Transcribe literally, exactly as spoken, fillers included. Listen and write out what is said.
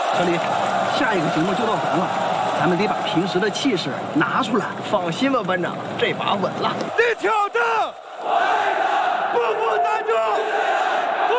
小李，下一个节目就到咱了，咱们得把平时的气势拿出来。 放心吧，班长，这把稳了。 你挑着。